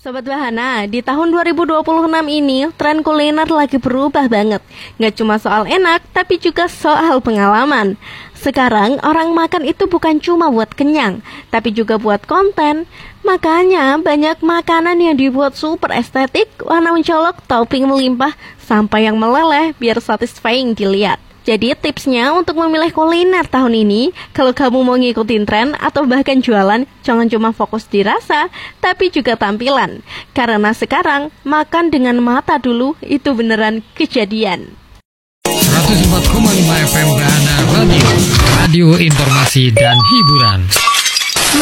Sobat Bahana, di tahun 2026 ini, tren kuliner lagi berubah banget. Nggak cuma soal enak, tapi juga soal pengalaman. Sekarang, orang makan itu bukan cuma buat kenyang, tapi juga buat konten. Makanya, banyak makanan yang dibuat super estetik, warna mencolok, topping melimpah, sampai yang meleleh biar satisfying dilihat. Jadi tipsnya untuk memilih kuliner tahun ini, kalau kamu mau ngikutin tren atau bahkan jualan, jangan cuma fokus di rasa, tapi juga tampilan. Karena sekarang, makan dengan mata dulu itu beneran kejadian. 104,5 FM Bahana Radio, radio informasi dan hiburan.